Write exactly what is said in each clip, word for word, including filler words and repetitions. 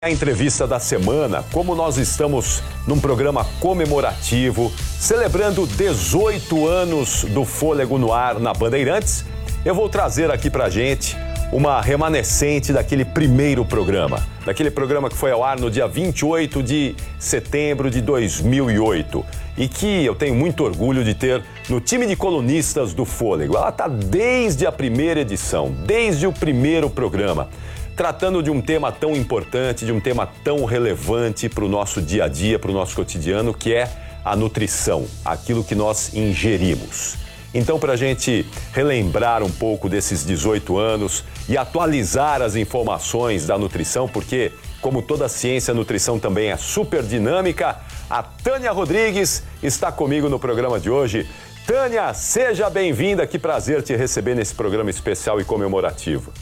A entrevista da semana, como nós estamos num programa comemorativo, celebrando dezoito anos do Fôlego no Ar na Bandeirantes, eu vou trazer aqui pra gente uma remanescente daquele primeiro programa. Daquele programa que foi ao ar no dia vinte e oito de setembro de dois mil e oito. E que eu tenho muito orgulho de ter no time de colunistas do Fôlego. Ela está desde a primeira edição, desde o primeiro programa, tratando de um tema tão importante, de um tema tão relevante para o nosso dia a dia, para o nosso cotidiano, que é a nutrição, aquilo que nós ingerimos. Então, para a gente relembrar um pouco desses dezoito anos e atualizar as informações da nutrição, porque, como toda ciência, a nutrição também é super dinâmica, a Tânia Rodrigues está comigo no programa de hoje. Tânia, seja bem-vinda, que prazer te receber nesse programa especial e comemorativo.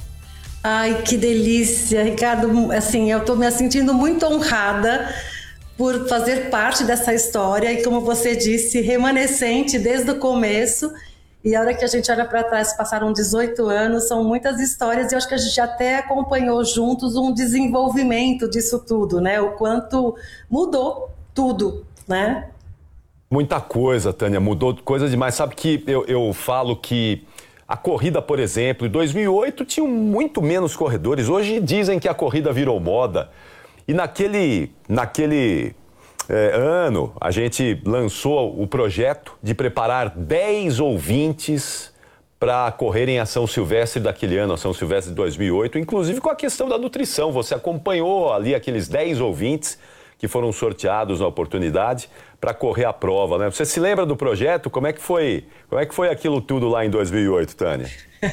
Ai, que delícia, Ricardo. Assim, eu estou me sentindo muito honrada por fazer parte dessa história e, como você disse, remanescente desde o começo. E a hora que a gente olha para trás, passaram dezoito anos, são muitas histórias e eu acho que a gente até acompanhou juntos um desenvolvimento disso tudo, né? O quanto mudou tudo, né? Muita coisa, Tânia, mudou coisa demais. Sabe que eu, eu falo que a corrida, por exemplo, em dois mil e oito tinham muito menos corredores. Hoje dizem que a corrida virou moda. E naquele, naquele é, ano, a gente lançou o projeto de preparar dez ouvintes para correrem a São Silvestre daquele ano, a São Silvestre de dois mil e oito, inclusive com a questão da nutrição. Você acompanhou ali aqueles dez ouvintes que foram sorteados na oportunidade para correr a prova, né? Você se lembra do projeto? Como é que foi, como é que foi aquilo tudo lá em dois mil e oito, Tânia?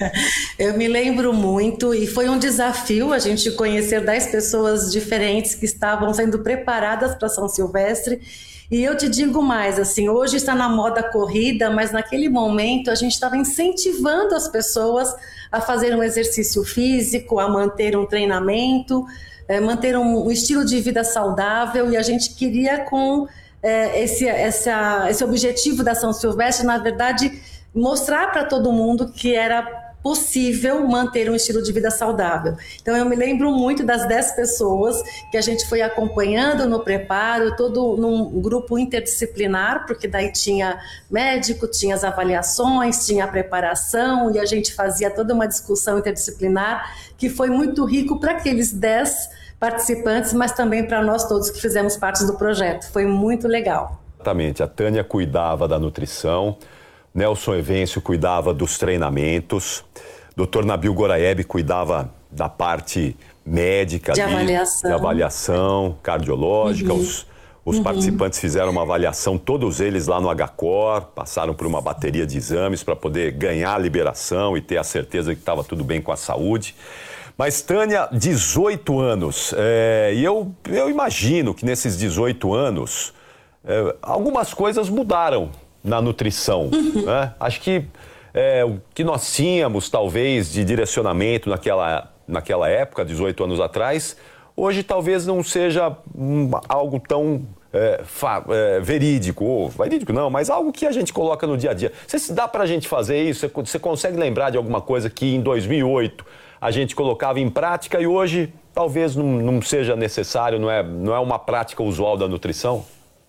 Eu me lembro muito e foi um desafio a gente conhecer dez pessoas diferentes que estavam sendo preparadas para São Silvestre. E eu te digo mais, assim, hoje está na moda corrida, mas naquele momento a gente estava incentivando as pessoas a fazer um exercício físico, a manter um treinamento, é, manter um, um estilo de vida saudável, e a gente queria com é, esse, essa, esse objetivo da São Silvestre, na verdade, mostrar para todo mundo que era possível manter um estilo de vida saudável. Então eu me lembro muito das dez pessoas que a gente foi acompanhando no preparo, todo num grupo interdisciplinar, porque daí tinha médico, tinha as avaliações, tinha a preparação, e a gente fazia toda uma discussão interdisciplinar que foi muito rico para aqueles dez participantes, mas também para nós todos que fizemos parte do projeto. Foi muito legal. Exatamente, a Tânia cuidava da nutrição, Nelson Evêncio cuidava dos treinamentos, doutor Nabil Goraeb cuidava da parte médica, de ali, avaliação, de avaliação cardiológica. Uhum. Os, os uhum. participantes fizeram uma avaliação, todos eles lá no H C O R, passaram por uma bateria de exames para poder ganhar a liberação e ter a certeza que estava tudo bem com a saúde. Mas, Tânia, dezoito anos, é, e eu, eu imagino que nesses dezoito anos é, algumas coisas mudaram na nutrição, uhum. né? Acho que é, o que nós tínhamos, talvez, de direcionamento naquela, naquela época, dezoito anos atrás, hoje talvez não seja um, algo tão é, fa, é, verídico, ou verídico não, mas algo que a gente coloca no dia a dia. Se dá pra gente fazer isso, você, você consegue lembrar de alguma coisa que em dois mil e oito a gente colocava em prática e hoje talvez não, não seja necessário, não é, não é uma prática usual da nutrição?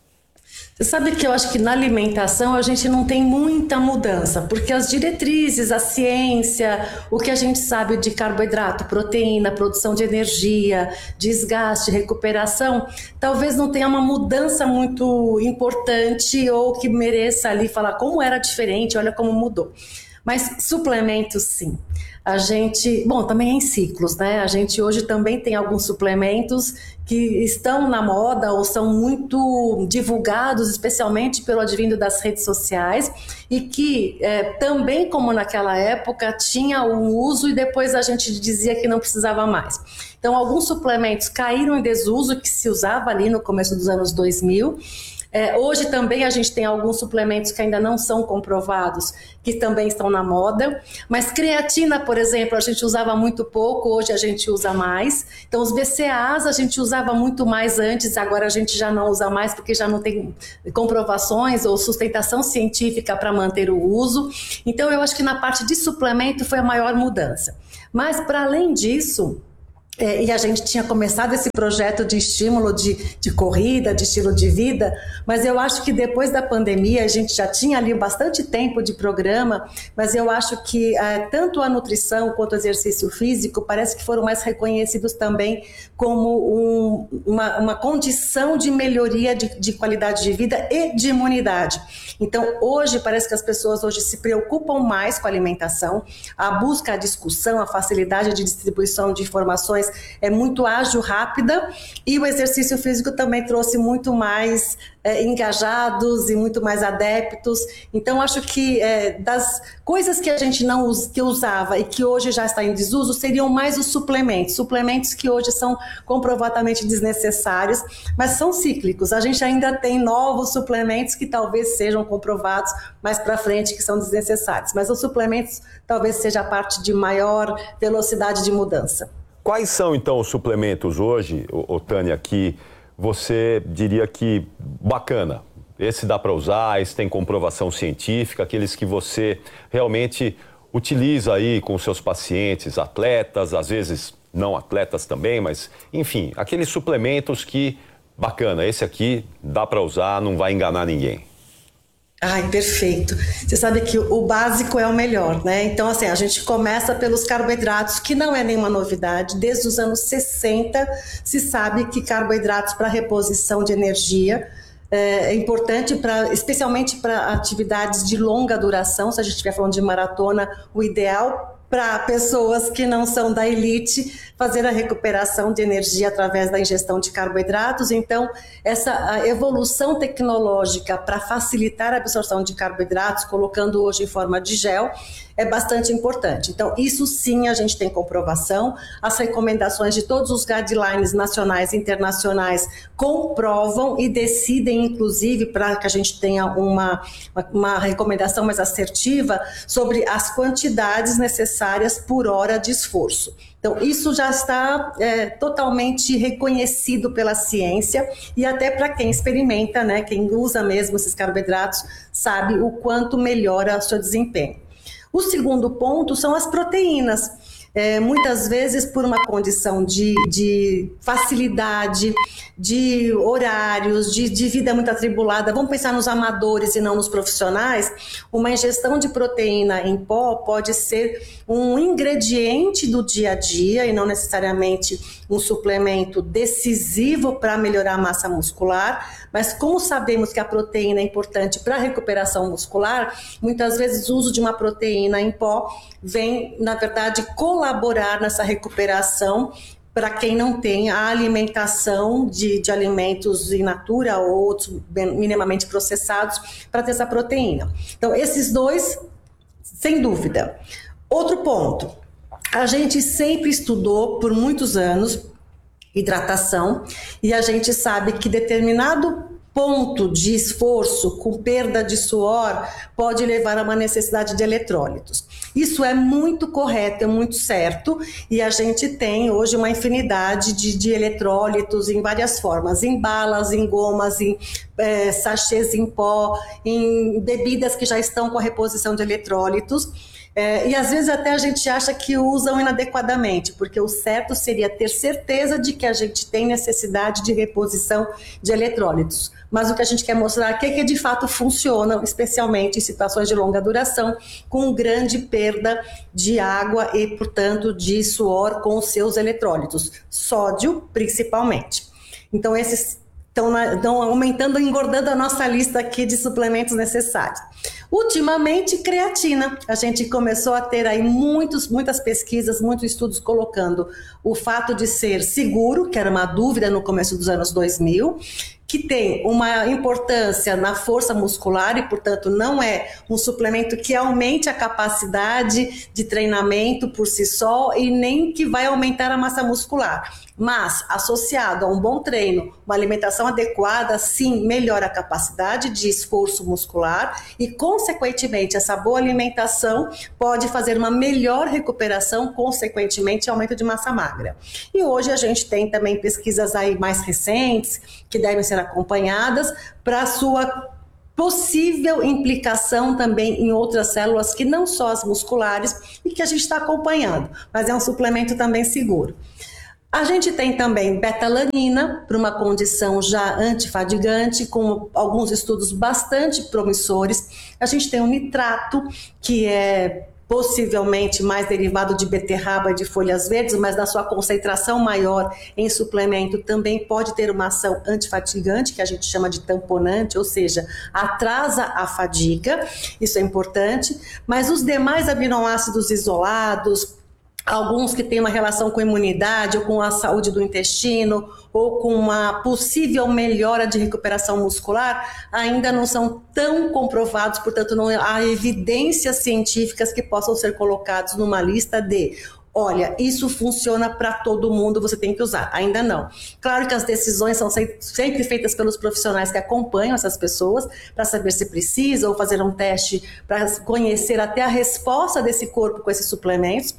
Você sabe que eu acho que na alimentação a gente não tem muita mudança, porque as diretrizes, a ciência, o que a gente sabe de carboidrato, proteína, produção de energia, desgaste, recuperação, talvez não tenha uma mudança muito importante ou que mereça ali falar como era diferente, olha como mudou. Mas suplementos, sim. A gente, bom, também é em ciclos, né? A gente hoje também tem alguns suplementos que estão na moda ou são muito divulgados, especialmente pelo advindo das redes sociais, e que é, também, como naquela época, tinha um uso e depois a gente dizia que não precisava mais. Então, alguns suplementos caíram em desuso, que se usava ali no começo dos anos dois mil. É, hoje também a gente tem alguns suplementos que ainda não são comprovados, que também estão na moda, mas creatina, por exemplo, a gente usava muito pouco, hoje a gente usa mais. Então os B C A As a gente usava muito mais antes, agora a gente já não usa mais porque já não tem comprovações ou sustentação científica para manter o uso. Então eu acho que na parte de suplemento foi a maior mudança. Mas para além disso, É, e a gente tinha começado esse projeto de estímulo de, de corrida, de estilo de vida, mas eu acho que depois da pandemia, a gente já tinha ali bastante tempo de programa, mas eu acho que é, tanto a nutrição quanto o exercício físico parece que foram mais reconhecidos também como um, uma, uma condição de melhoria de, de qualidade de vida e de imunidade. Então, hoje, parece que as pessoas hoje se preocupam mais com a alimentação, a busca, a discussão, a facilidade de distribuição de informações é muito ágil, rápida, e o exercício físico também trouxe muito mais é, engajados e muito mais adeptos. Então, acho que é, das coisas que a gente não us, que usava e que hoje já está em desuso, seriam mais os suplementos, suplementos que hoje são comprovadamente desnecessários, mas são cíclicos. A gente ainda tem novos suplementos que talvez sejam comprovados mais para frente que são desnecessários, mas os suplementos talvez seja a parte de maior velocidade de mudança. Quais são, então, os suplementos hoje, ô, ô, Tânia, que você diria que bacana? Esse dá para usar, esse tem comprovação científica, aqueles que você realmente utiliza aí com seus pacientes, atletas, às vezes não atletas também, mas, enfim, aqueles suplementos que, bacana, esse aqui dá para usar, não vai enganar ninguém. Ai, perfeito. Você sabe que o básico é o melhor, né? Então, assim, a gente começa pelos carboidratos, que não é nenhuma novidade. Desde os anos sessenta, se sabe que carboidratos para reposição de energia é importante, pra, especialmente para atividades de longa duração. Se a gente estiver falando de maratona, o ideal para pessoas que não são da elite, fazer a recuperação de energia através da ingestão de carboidratos. Então, essa evolução tecnológica para facilitar a absorção de carboidratos, colocando hoje em forma de gel, é bastante importante. Então, isso sim a gente tem comprovação. As recomendações de todos os guidelines nacionais e internacionais comprovam e decidem, inclusive, para que a gente tenha uma, uma recomendação mais assertiva sobre as quantidades necessárias por hora de esforço. Então, isso já está é, totalmente reconhecido pela ciência e até para quem experimenta, né, quem usa mesmo esses carboidratos, sabe o quanto melhora o seu desempenho. O segundo ponto são as proteínas. É, muitas vezes por uma condição de, de facilidade, de horários, de, de vida muito atribulada, vamos pensar nos amadores e não nos profissionais, uma ingestão de proteína em pó pode ser um ingrediente do dia a dia e não necessariamente um suplemento decisivo para melhorar a massa muscular, mas como sabemos que a proteína é importante para a recuperação muscular, muitas vezes o uso de uma proteína em pó vem, na verdade, colaborar nessa recuperação para quem não tem a alimentação de, de alimentos in natura ou outros minimamente processados para ter essa proteína. Então, esses dois, sem dúvida. Outro ponto, a gente sempre estudou por muitos anos hidratação e a gente sabe que determinado ponto de esforço com perda de suor pode levar a uma necessidade de eletrólitos. Isso é muito correto, é muito certo, e a gente tem hoje uma infinidade de, de eletrólitos em várias formas, em balas, em gomas, em é, sachês em pó, em bebidas que já estão com a reposição de eletrólitos. É, e às vezes até a gente acha que usam inadequadamente, porque o certo seria ter certeza de que a gente tem necessidade de reposição de eletrólitos. Mas o que a gente quer mostrar aqui é que de fato funcionam, especialmente em situações de longa duração, com grande perda de água e, portanto, de suor com os seus eletrólitos, sódio principalmente. Então esses estão aumentando, engordando a nossa lista aqui de suplementos necessários. Ultimamente, creatina. A gente começou a ter aí muitos, muitas pesquisas, muitos estudos colocando o fato de ser seguro, que era uma dúvida no começo dos anos dois mil, que tem uma importância na força muscular e, portanto, não é um suplemento que aumente a capacidade de treinamento por si só e nem que vai aumentar a massa muscular. Mas, associado a um bom treino, uma alimentação adequada, sim, melhora a capacidade de esforço muscular e, consequentemente, essa boa alimentação pode fazer uma melhor recuperação, consequentemente, aumento de massa magra. E hoje a gente tem também pesquisas aí mais recentes, que devem ser acompanhadas, para a sua possível implicação também em outras células que não só as musculares e que a gente está acompanhando, mas é um suplemento também seguro. A gente tem também betalanina, para uma condição já antifadigante, com alguns estudos bastante promissores. A gente tem o nitrato, que é possivelmente mais derivado de beterraba e de folhas verdes, mas na sua concentração maior em suplemento também pode ter uma ação antifatigante, que a gente chama de tamponante, ou seja, atrasa a fadiga, isso é importante, mas os demais aminoácidos isolados, alguns que têm uma relação com a imunidade ou com a saúde do intestino ou com uma possível melhora de recuperação muscular, ainda não são tão comprovados, portanto não há evidências científicas que possam ser colocados numa lista de olha, isso funciona para todo mundo, você tem que usar. Ainda não. Claro que as decisões são sempre feitas pelos profissionais que acompanham essas pessoas para saber se precisa ou fazer um teste para conhecer até a resposta desse corpo com esses suplementos.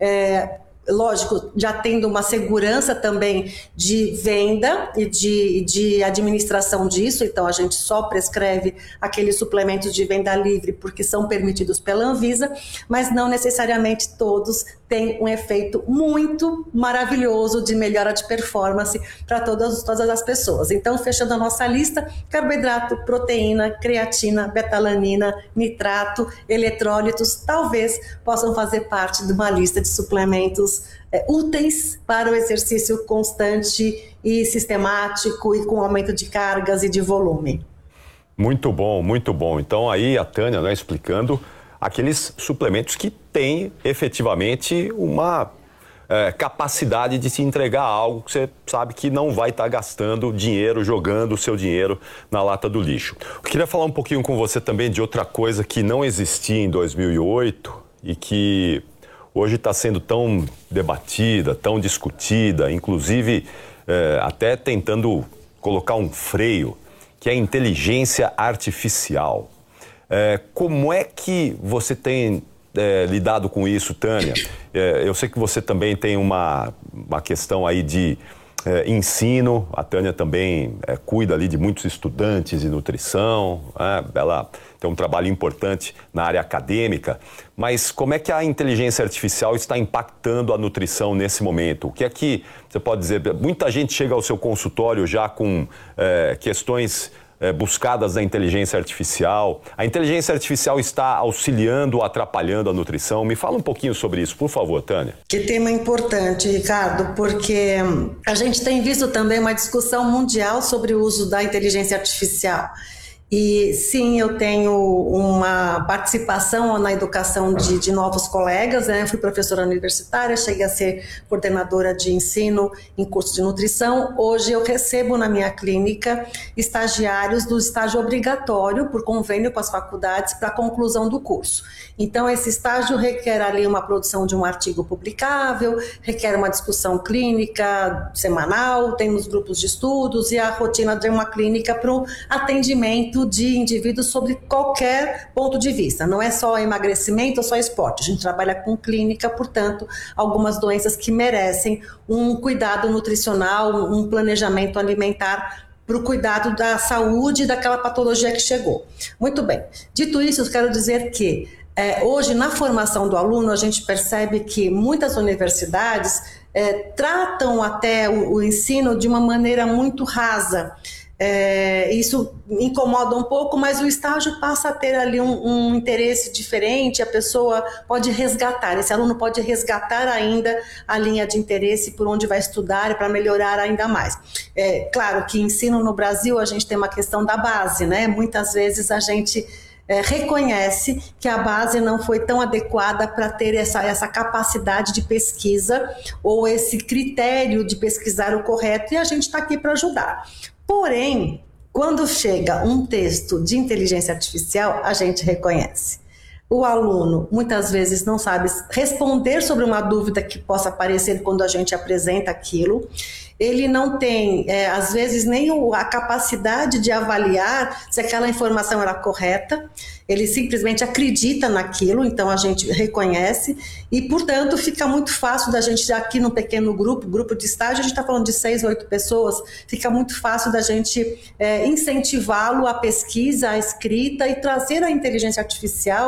É, lógico, já tendo uma segurança também de venda e de, de administração disso, então a gente só prescreve aqueles suplementos de venda livre porque são permitidos pela Anvisa, mas não necessariamente todos têm um efeito muito maravilhoso de melhora de performance para todas, todas as pessoas. Então, fechando a nossa lista, carboidrato, proteína, creatina, betalanina, nitrato, eletrólitos, talvez possam fazer parte de uma lista de suplementos é, úteis para o exercício constante e sistemático e com aumento de cargas e de volume. Muito bom, muito bom. Então aí a Tânia, né, explicando aqueles suplementos que têm efetivamente uma é, capacidade de te entregar algo que você sabe que não vai estar gastando dinheiro, jogando o seu dinheiro na lata do lixo. Eu queria falar um pouquinho com você também de outra coisa que não existia em dois mil e oito e que hoje está sendo tão debatida, tão discutida, inclusive é, até tentando colocar um freio, que é a inteligência artificial. É, como é que você tem é, lidado com isso, Tânia? É, eu sei que você também tem uma, uma questão aí de é, ensino. A Tânia também é, cuida ali de muitos estudantes de nutrição. É, ela tem um trabalho importante na área acadêmica. Mas como é que a inteligência artificial está impactando a nutrição nesse momento? O que é que você pode dizer? Muita gente chega ao seu consultório já com é, questões É, buscadas na inteligência artificial. A inteligência artificial está auxiliando ou atrapalhando a nutrição? Me fala um pouquinho sobre isso, por favor, Tânia. Que tema importante, Ricardo, porque a gente tem visto também uma discussão mundial sobre o uso da inteligência artificial. E sim, eu tenho uma participação na educação de, de novos colegas, né? Eu fui professora universitária, cheguei a ser coordenadora de ensino em curso de nutrição. Hoje eu recebo na minha clínica estagiários do estágio obrigatório, por convênio com as faculdades, para a conclusão do curso. Então esse estágio requer ali uma produção de um artigo publicável, requer uma discussão clínica semanal, temos grupos de estudos e a rotina de uma clínica para o atendimento de indivíduos sobre qualquer ponto de vista. Não é só emagrecimento ou só esporte. A gente trabalha com clínica, portanto, algumas doenças que merecem um cuidado nutricional, um planejamento alimentar para o cuidado da saúde daquela patologia que chegou. Muito bem. Dito isso, eu quero dizer que é, hoje, na formação do aluno, a gente percebe que muitas universidades é, tratam até o, o ensino de uma maneira muito rasa. É, isso incomoda um pouco, mas o estágio passa a ter ali um, um interesse diferente, a pessoa pode resgatar, esse aluno pode resgatar ainda a linha de interesse por onde vai estudar para melhorar ainda mais. É, claro que ensino no Brasil a gente tem uma questão da base, né? Muitas vezes a gente É, reconhece que a base não foi tão adequada para ter essa, essa capacidade de pesquisa ou esse critério de pesquisar o correto, e a gente está aqui para ajudar. Porém, quando chega um texto de inteligência artificial, a gente reconhece. O aluno muitas vezes não sabe responder sobre uma dúvida que possa aparecer quando a gente apresenta aquilo. Ele não tem, é, às vezes, nem a capacidade de avaliar se aquela informação era correta. Ele simplesmente acredita naquilo, então a gente reconhece e, portanto, fica muito fácil da gente, aqui num pequeno grupo, grupo de estágio, a gente está falando de seis, oito pessoas, fica muito fácil da gente é, incentivá-lo à pesquisa, à escrita e trazer a inteligência artificial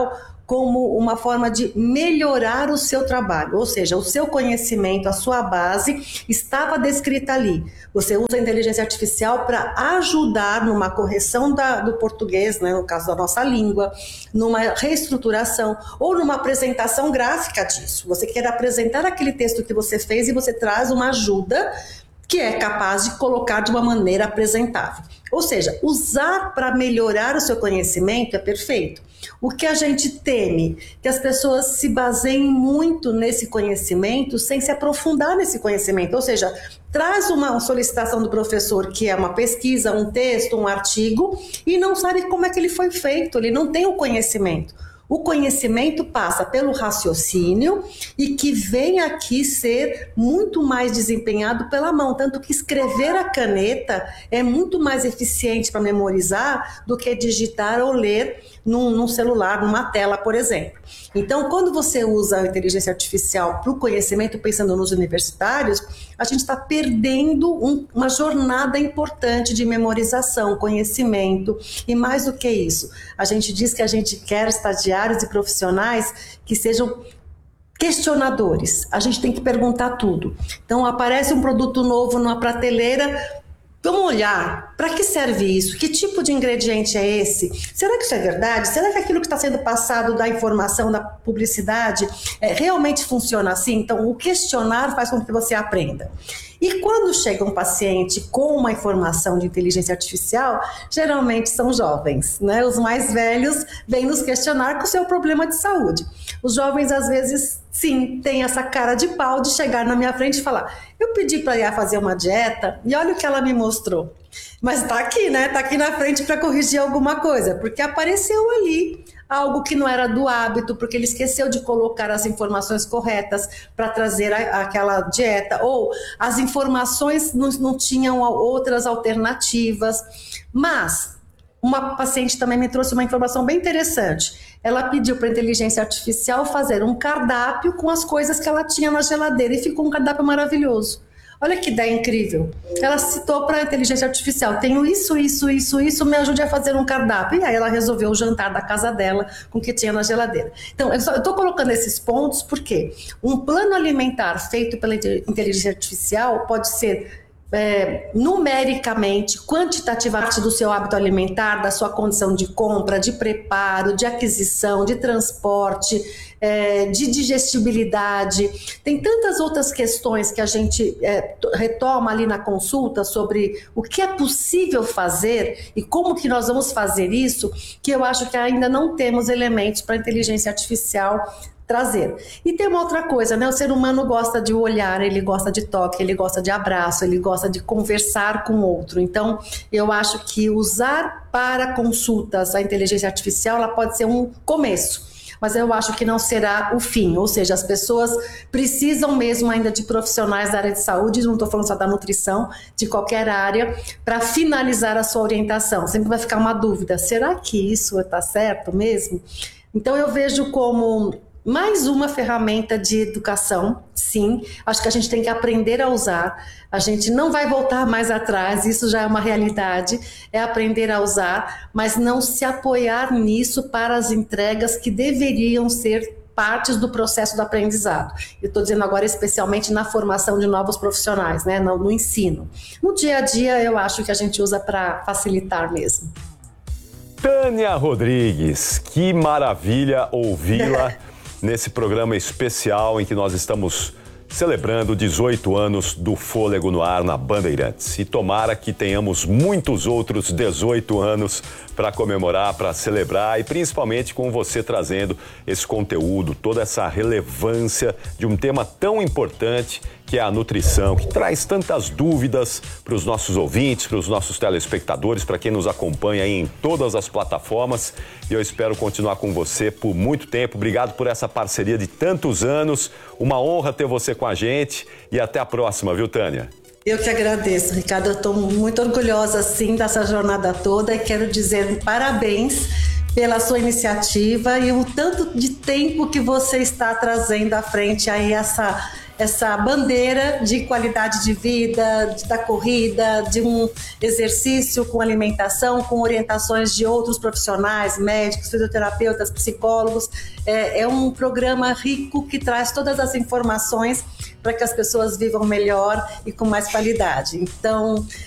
como uma forma de melhorar o seu trabalho, ou seja, o seu conhecimento, a sua base estava descrita ali. Você usa a inteligência artificial para ajudar numa correção da, do português, né, no caso da nossa língua, numa reestruturação ou numa apresentação gráfica disso. Você quer apresentar aquele texto que você fez e você traz uma ajuda que é capaz de colocar de uma maneira apresentável. Ou seja, usar para melhorar o seu conhecimento é perfeito. O que a gente teme? Que as pessoas se baseiem muito nesse conhecimento sem se aprofundar nesse conhecimento. Ou seja, traz uma solicitação do professor que é uma pesquisa, um texto, um artigo e não sabe como é que ele foi feito, ele não tem o conhecimento. O conhecimento passa pelo raciocínio e que vem aqui ser muito mais desempenhado pela mão, tanto que escrever a caneta é muito mais eficiente para memorizar do que digitar ou ler num, num celular, numa tela, por exemplo. Então, quando você usa a inteligência artificial para o conhecimento, pensando nos universitários, a gente está perdendo um, uma jornada importante de memorização, conhecimento, e mais do que isso, a gente diz que a gente quer estagiários e profissionais que sejam questionadores. A gente tem que perguntar tudo. Então, aparece um produto novo numa prateleira, vamos olhar, para que serve isso? Que tipo de ingrediente é esse? Será que isso é verdade? Será que aquilo que está sendo passado da informação, da publicidade, é, realmente funciona assim? Então, o questionar faz com que você aprenda. E quando chega um paciente com uma informação de inteligência artificial, geralmente são jovens, né? Os mais velhos vêm nos questionar com o seu problema de saúde. Os jovens, às vezes, sim, têm essa cara de pau de chegar na minha frente e falar: eu pedi para ela fazer uma dieta e olha o que ela me mostrou. Mas tá aqui, né? Tá aqui na frente para corrigir alguma coisa, porque apareceu ali algo que não era do hábito, porque ele esqueceu de colocar as informações corretas para trazer a, aquela dieta, ou as informações não, não tinham outras alternativas. Mas uma paciente também me trouxe uma informação bem interessante. Ela pediu para a inteligência artificial fazer um cardápio com as coisas que ela tinha na geladeira e ficou um cardápio maravilhoso. Olha que ideia incrível. Ela citou para a inteligência artificial: tenho isso, isso, isso, isso, me ajude a fazer um cardápio. E aí ela resolveu o jantar da casa dela com o que tinha na geladeira. Então, eu estou colocando esses pontos porque um plano alimentar feito pela inteligência artificial pode ser É, numericamente, quantitativamente do seu hábito alimentar, da sua condição de compra, de preparo, de aquisição, de transporte, é, de digestibilidade. Tem tantas outras questões que a gente é, retoma ali na consulta sobre o que é possível fazer e como que nós vamos fazer isso, que eu acho que ainda não temos elementos para a inteligência artificial trazer. E tem uma outra coisa, né? O ser humano gosta de olhar, ele gosta de toque, ele gosta de abraço, ele gosta de conversar com o outro. Então, eu acho que usar para consultas a inteligência artificial, ela pode ser um começo, mas eu acho que não será o fim. Ou seja, as pessoas precisam mesmo ainda de profissionais da área de saúde, não estou falando só da nutrição, de qualquer área, para finalizar a sua orientação. Sempre vai ficar uma dúvida: será que isso está certo mesmo? Então, eu vejo como mais uma ferramenta de educação, sim. Acho que a gente tem que aprender a usar. A gente não vai voltar mais atrás, isso já é uma realidade. É aprender a usar, mas não se apoiar nisso para as entregas que deveriam ser partes do processo do aprendizado. Eu estou dizendo agora especialmente na formação de novos profissionais, né? no, no ensino. No dia a dia, eu acho que a gente usa para facilitar mesmo. Tânia Rodrigues, que maravilha ouvi-la nesse programa especial em que nós estamos celebrando dezoito anos do Fôlego no Ar na Bandeirantes. E tomara que tenhamos muitos outros dezoito anos para comemorar, para celebrar, e principalmente com você trazendo esse conteúdo, toda essa relevância de um tema tão importante que é a nutrição, que traz tantas dúvidas para os nossos ouvintes, para os nossos telespectadores, para quem nos acompanha aí em todas as plataformas. E eu espero continuar com você por muito tempo. Obrigado por essa parceria de tantos anos. Uma honra ter você com a gente e até a próxima, viu, Tânia? Eu que agradeço, Ricardo. Eu estou muito orgulhosa, sim, dessa jornada toda e quero dizer parabéns pela sua iniciativa e o tanto de tempo que você está trazendo à frente aí essa... essa bandeira de qualidade de vida, da corrida, de um exercício com alimentação, com orientações de outros profissionais, médicos, fisioterapeutas, psicólogos. É, é um programa rico que traz todas as informações para que as pessoas vivam melhor e com mais qualidade. Então,